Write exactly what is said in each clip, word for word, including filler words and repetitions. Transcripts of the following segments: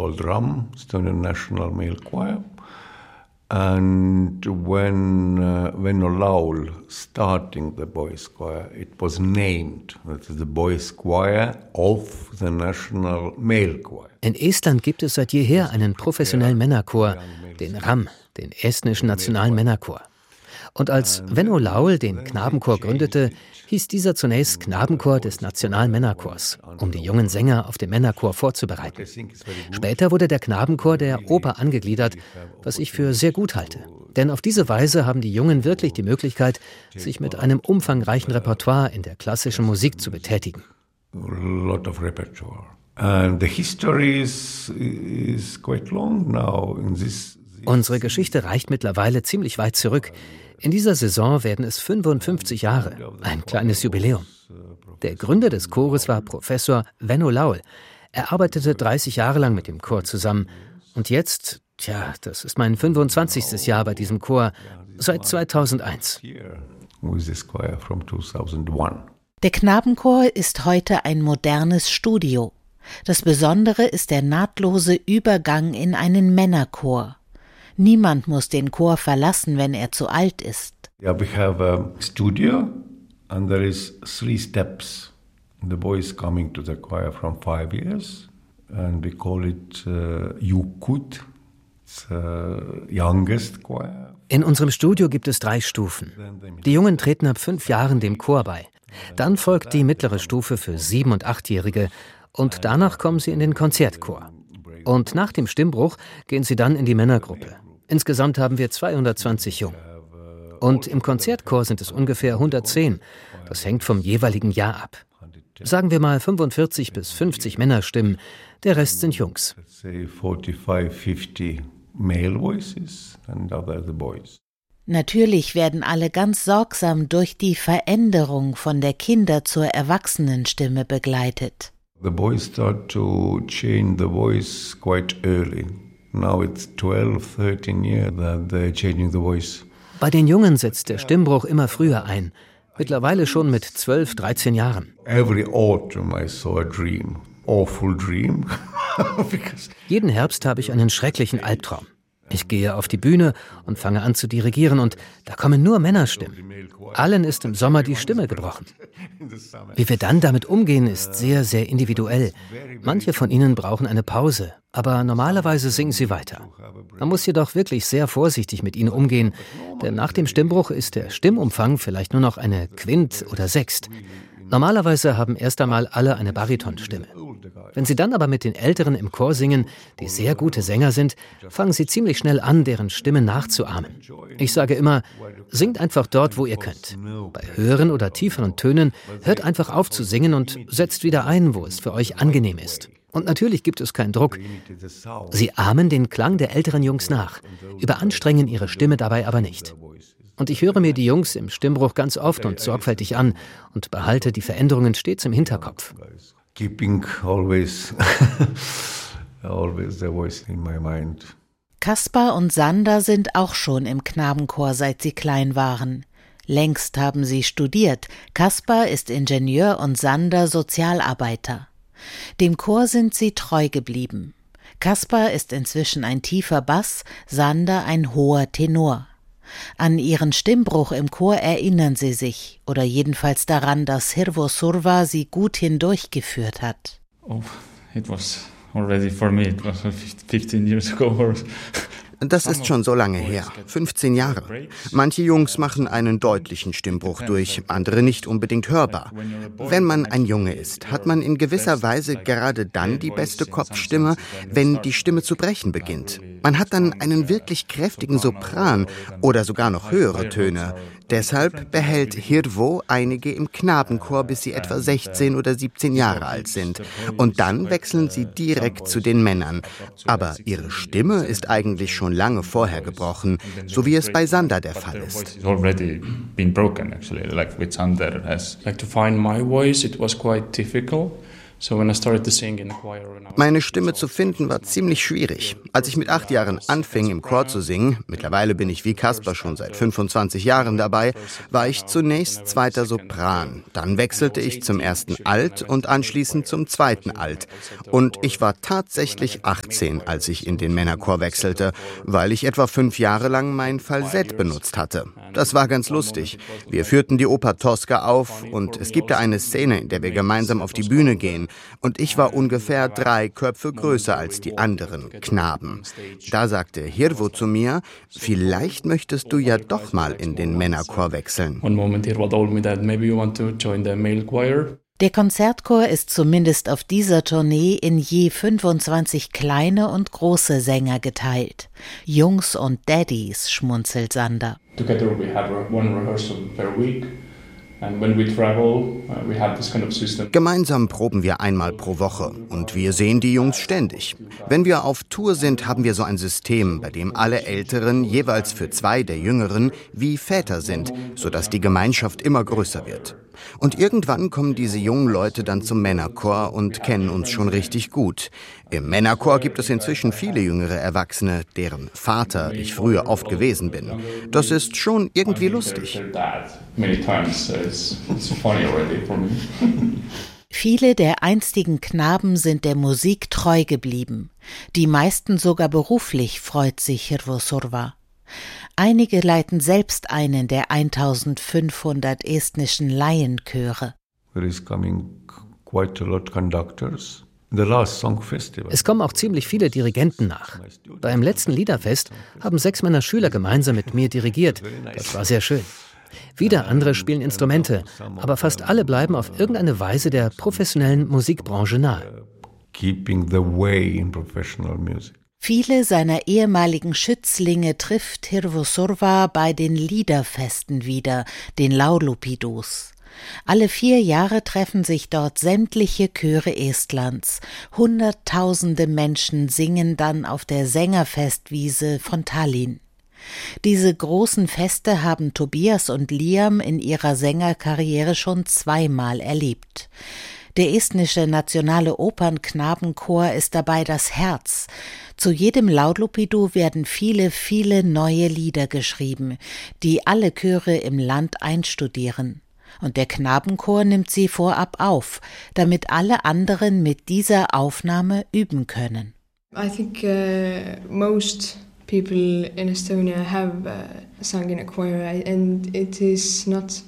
called R A M, Estonian National Male Choir. And when uh, Venno Laul starting the boys' choir, it was named that the boys' choir of the National Male Choir. In Estland gibt es seit jeher einen professionellen Männerchor, den R A M, den estnischen nationalen Männerchor. Und als Venno Laul den Knabenchor gründete, hieß dieser zunächst Knabenchor des Nationalen Männerchors, um die jungen Sänger auf den Männerchor vorzubereiten. Später wurde der Knabenchor der Oper angegliedert, was ich für sehr gut halte. Denn auf diese Weise haben die Jungen wirklich die Möglichkeit, sich mit einem umfangreichen Repertoire in der klassischen Musik zu betätigen. A lot of repertoire. And the history is, is quite long now in this. Unsere Geschichte reicht mittlerweile ziemlich weit zurück. In dieser Saison werden es fünfundfünfzig Jahre, ein kleines Jubiläum. Der Gründer des Chores war Professor Venno Laul. Er arbeitete dreißig Jahre lang mit dem Chor zusammen. Und jetzt, tja, das ist mein fünfundzwanzigstes Jahr bei diesem Chor, seit zweitausendeins. Der Knabenchor ist heute ein modernes Studio. Das Besondere ist der nahtlose Übergang in einen Männerchor. Niemand muss den Chor verlassen, wenn er zu alt ist. Yeah, we have a studio and there is three steps. The boys coming to the choir from five years and we call it uh, Jukut. It's the youngest choir. In unserem Studio gibt es drei Stufen. Die Jungen treten ab fünf Jahren dem Chor bei. Dann folgt die mittlere Stufe für sieben- und achtjährige und danach kommen sie in den Konzertchor. Und nach dem Stimmbruch gehen sie dann in die Männergruppe. Insgesamt haben wir zweihundertzwanzig Jungen. Und im Konzertchor sind es ungefähr hundertzehn. Das hängt vom jeweiligen Jahr ab. Sagen wir mal fünfundvierzig bis fünfzig Männerstimmen, der Rest sind Jungs. Natürlich werden alle ganz sorgsam durch die Veränderung von der Kinder- zur Erwachsenenstimme begleitet. The boys start to change the voice quite early. Now it's twelve, thirteen years that they're changing the voice. Bei den Jungen setzt der Stimmbruch immer früher ein. Mittlerweile schon mit zwölf, dreizehn Jahren. Every autumn I saw a dream. Awful dream. Jeden Herbst habe ich einen schrecklichen Albtraum. Ich gehe auf die Bühne und fange an zu dirigieren und da kommen nur Männerstimmen. Allen ist im Sommer die Stimme gebrochen. Wie wir dann damit umgehen, ist sehr, sehr individuell. Manche von ihnen brauchen eine Pause, aber normalerweise singen sie weiter. Man muss jedoch wirklich sehr vorsichtig mit ihnen umgehen, denn nach dem Stimmbruch ist der Stimmumfang vielleicht nur noch eine Quint oder Sext. Normalerweise haben erst einmal alle eine Baritonstimme. Wenn sie dann aber mit den Älteren im Chor singen, die sehr gute Sänger sind, fangen sie ziemlich schnell an, deren Stimme nachzuahmen. Ich sage immer, singt einfach dort, wo ihr könnt. Bei höheren oder tieferen Tönen hört einfach auf zu singen und setzt wieder ein, wo es für euch angenehm ist. Und natürlich gibt es keinen Druck. Sie ahmen den Klang der älteren Jungs nach, überanstrengen ihre Stimme dabei aber nicht. Und ich höre mir die Jungs im Stimmbruch ganz oft und sorgfältig an und behalte die Veränderungen stets im Hinterkopf. Keeping always, always the voice in my mind. Kaspar und Sander sind auch schon im Knabenchor, seit sie klein waren. Längst haben sie studiert. Kaspar ist Ingenieur und Sander Sozialarbeiter. Dem Chor sind sie treu geblieben. Kaspar ist inzwischen ein tiefer Bass, Sander ein hoher Tenor. An ihren Stimmbruch im Chor erinnern sie sich, oder jedenfalls daran, dass Hirvo Surva sie gut hindurchgeführt hat. Oh, it was already for me, it was fifteen years ago. Das ist schon so lange her, fünfzehn Jahre. Manche Jungs machen einen deutlichen Stimmbruch durch, andere nicht unbedingt hörbar. Wenn man ein Junge ist, hat man in gewisser Weise gerade dann die beste Kopfstimme, wenn die Stimme zu brechen beginnt. Man hat dann einen wirklich kräftigen Sopran oder sogar noch höhere Töne. Deshalb behält Hirvo einige im Knabenchor, bis sie etwa sechzehn oder siebzehn Jahre alt sind. Und dann wechseln sie direkt zu den Männern. Aber ihre Stimme ist eigentlich schon lange vorher gebrochen, so wie es bei Sander der Fall ist. Meine Stimme zu finden war ziemlich schwierig. Als ich mit acht Jahren anfing, im Chor zu singen, mittlerweile bin ich wie Kaspar schon seit fünfundzwanzig Jahren dabei, war ich zunächst zweiter Sopran. Dann wechselte ich zum ersten Alt und anschließend zum zweiten Alt. Und ich war tatsächlich achtzehn, als ich in den Männerchor wechselte, weil ich etwa fünf Jahre lang mein Falsett benutzt hatte. Das war ganz lustig. Wir führten die Oper Tosca auf und es gibt da eine Szene, in der wir gemeinsam auf die Bühne gehen. Und ich war ungefähr drei Köpfe größer als die anderen Knaben. Da sagte Hirvo zu mir, vielleicht möchtest du ja doch mal in den Männerchor wechseln. Der Konzertchor ist zumindest auf dieser Tournee in je fünfundzwanzig kleine und große Sänger geteilt. Jungs und Daddies, schmunzelt Sander. Together we have one rehearsal per week. And when we travel, uh, we have this kind of system. Gemeinsam proben wir einmal pro Woche und wir sehen die Jungs ständig. Wenn wir auf Tour sind, haben wir so ein System, bei dem alle Älteren jeweils für zwei der Jüngeren wie Väter sind, sodass die Gemeinschaft immer größer wird. Und irgendwann kommen diese jungen Leute dann zum Männerchor und kennen uns schon richtig gut. Im Männerchor gibt es inzwischen viele jüngere Erwachsene, deren Vater ich früher oft gewesen bin. Das ist schon irgendwie lustig. Viele der einstigen Knaben sind der Musik treu geblieben. Die meisten sogar beruflich, freut sich Hirvo Surva. Einige leiten selbst einen der eintausendfünfhundert estnischen Laienchöre. Es kommen auch ziemlich viele Dirigenten nach. Beim letzten Liederfest haben sechs meiner Schüler gemeinsam mit mir dirigiert. Das war sehr schön. Wieder andere spielen Instrumente, aber fast alle bleiben auf irgendeine Weise der professionellen Musikbranche nahe. Keeping the way in professional music. Viele seiner ehemaligen Schützlinge trifft Hirvo Surva bei den Liederfesten wieder, den Laulupidus. Alle vier Jahre treffen sich dort sämtliche Chöre Estlands. Hunderttausende Menschen singen dann auf der Sängerfestwiese von Tallinn. Diese großen Feste haben Tobias und Liam in ihrer Sängerkarriere schon zweimal erlebt. Der estnische nationale Opernknabenchor ist dabei das Herz. Zu jedem Laulupidu werden viele, viele neue Lieder geschrieben, die alle Chöre im Land einstudieren. Und der Knabenchor nimmt sie vorab auf, damit alle anderen mit dieser Aufnahme üben können. I think uh, most people in Estonia have uh, sung in a choir, and it is not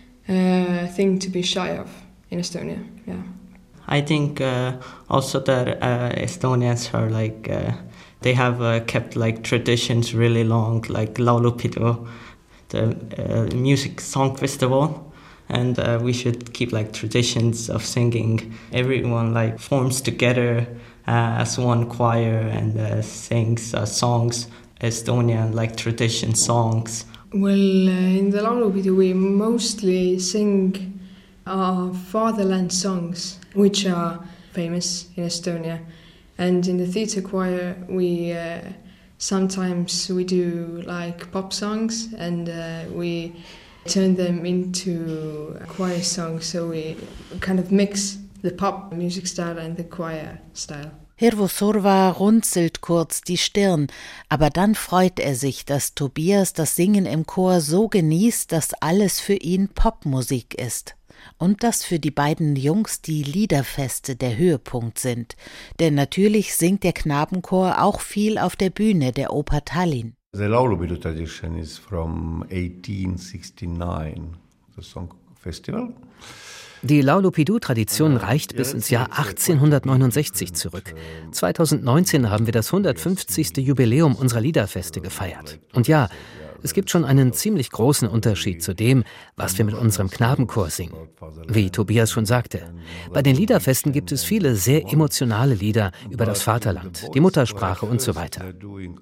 a thing to be shy of in Estonia. Yeah. I think uh, also that uh, Estonians are like uh, they have uh, kept like traditions really long, like Laulupidu, the uh, music song festival, and uh, we should keep like traditions of singing. Everyone like forms together uh, as one choir and uh, sings uh, songs, Estonian like tradition songs. Well, uh, in the Laulupidu we mostly sing our fatherland songs, which are famous in Estonia. And in the theatre choir, we uh, sometimes we do like pop songs, and uh, we turn them into choir songs. So we kind of mix the pop music style and the choir style. Hirvo Surva runzelt kurz die Stirn, aber dann freut er sich, dass Tobias das Singen im Chor so genießt, dass alles für ihn Popmusik ist. Und dass für die beiden Jungs die Liederfeste der Höhepunkt sind. Denn natürlich singt der Knabenchor auch viel auf der Bühne der Oper Tallinn. The Laulupidu tradition is from eighteen sixty-nine, the song festival. Die Laulupidu-Tradition reicht bis ins Jahr achtzehnhundertneunundsechzig zurück. zweitausendneunzehn haben wir das hundertfünfzigste Jubiläum unserer Liederfeste gefeiert. Und ja, es gibt schon einen ziemlich großen Unterschied zu dem, was wir mit unserem Knabenchor singen. Wie Tobias schon sagte, bei den Liederfesten gibt es viele sehr emotionale Lieder über das Vaterland, die Muttersprache und so weiter.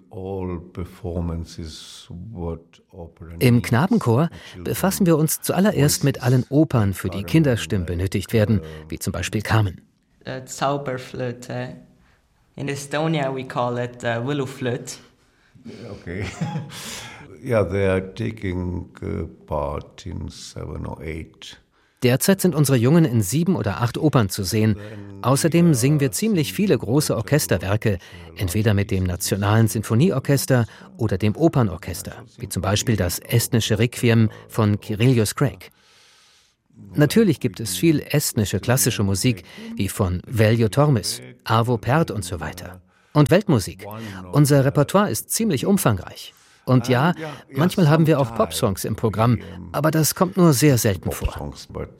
Im Knabenchor befassen wir uns zuallererst mit allen Opern, für die Kinderstimmen benötigt werden, wie zum Beispiel Carmen. Uh, Zauberflöte. In Estonia we call it uh, Võluflöt. Okay. Yeah, they are taking uh, part in seven or eight Derzeit sind unsere Jungen in sieben oder acht Opern zu sehen. Außerdem singen wir ziemlich viele große Orchesterwerke, entweder mit dem Nationalen Sinfonieorchester oder dem Opernorchester, wie zum Beispiel das estnische Requiem von Kyrillos Craig. Natürlich gibt es viel estnische klassische Musik, wie von Veljo Tormis, Arvo Pärt und so weiter. Und Weltmusik. Unser Repertoire ist ziemlich umfangreich. Und ja, manchmal haben wir auch Popsongs im Programm, aber das kommt nur sehr selten vor.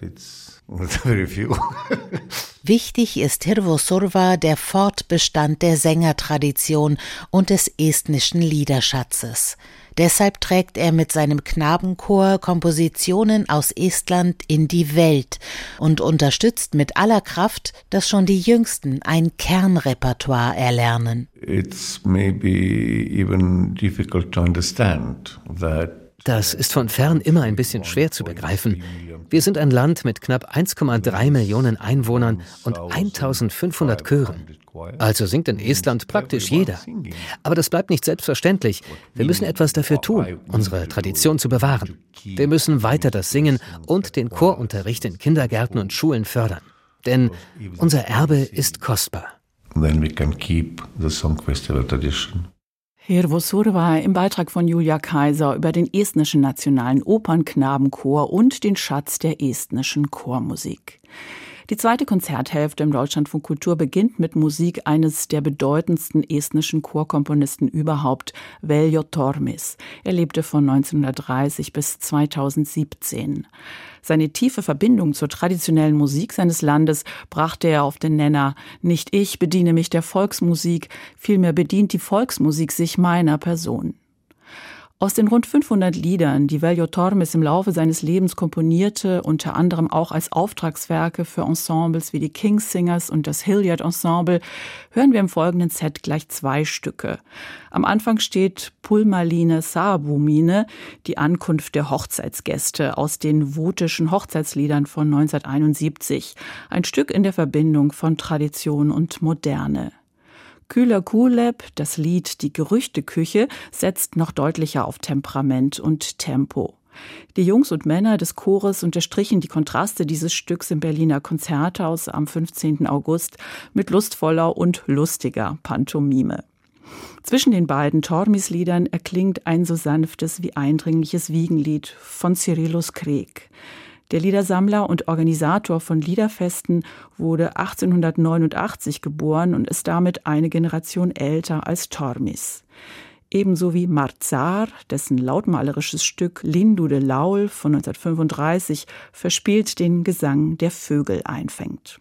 Wichtig ist Hirvosurva der Fortbestand der Sängertradition und des estnischen Liederschatzes. Deshalb trägt er mit seinem Knabenchor Kompositionen aus Estland in die Welt und unterstützt mit aller Kraft, dass schon die Jüngsten ein Kernrepertoire erlernen. It's maybe even difficult to understand that. Das ist von fern immer ein bisschen schwer zu begreifen. Wir sind ein Land mit knapp eins Komma drei Millionen Einwohnern und eintausendfünfhundert Chören. Also singt in Estland praktisch jeder. Aber das bleibt nicht selbstverständlich. Wir müssen etwas dafür tun, unsere Tradition zu bewahren. Wir müssen weiter das Singen und den Chorunterricht in Kindergärten und Schulen fördern. Denn unser Erbe ist kostbar. Then we can keep the song festival tradition. Hirvosurva im Beitrag von Julia Kaiser über den estnischen Nationalen Opernknabenchor und den Schatz der estnischen Chormusik. Die zweite Konzerthälfte im Deutschlandfunk Kultur beginnt mit Musik eines der bedeutendsten estnischen Chorkomponisten überhaupt, Veljo Tormis. Er lebte von neunzehnhundertdreißig bis zweitausendsiebzehn. Seine tiefe Verbindung zur traditionellen Musik seines Landes brachte er auf den Nenner: Nicht ich bediene mich der Volksmusik, vielmehr bedient die Volksmusik sich meiner Person. Aus den rund fünfhundert Liedern, die Veljo Tormis im Laufe seines Lebens komponierte, unter anderem auch als Auftragswerke für Ensembles wie die King's Singers und das Hilliard Ensemble, hören wir im folgenden Set gleich zwei Stücke. Am Anfang steht Pulmaline Saabumine, die Ankunft der Hochzeitsgäste aus den votischen Hochzeitsliedern von neunzehnhunderteinundsiebzig, ein Stück in der Verbindung von Tradition und Moderne. Kühler Kuleb, das Lied Die Gerüchteküche, setzt noch deutlicher auf Temperament und Tempo. Die Jungs und Männer des Chores unterstrichen die Kontraste dieses Stücks im Berliner Konzerthaus am fünfzehnten August mit lustvoller und lustiger Pantomime. Zwischen den beiden Tormis-Liedern erklingt ein so sanftes wie eindringliches Wiegenlied von Kyrillos Craig. Der Liedersammler und Organisator von Liederfesten wurde achtzehnhundertneunundachtzig geboren und ist damit eine Generation älter als Tormis. Ebenso wie Martzar, dessen lautmalerisches Stück Lindu de Laul von neunzehnhundertfünfunddreißig verspielt den Gesang der Vögel einfängt.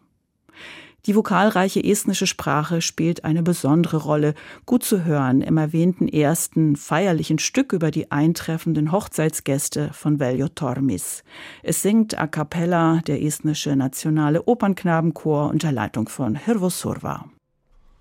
Die vokalreiche estnische Sprache spielt eine besondere Rolle, gut zu hören im erwähnten ersten feierlichen Stück über die eintreffenden Hochzeitsgäste von Veljo Tormis. Es singt a cappella der estnische Nationale Opernknabenchor unter Leitung von Hirvosurva.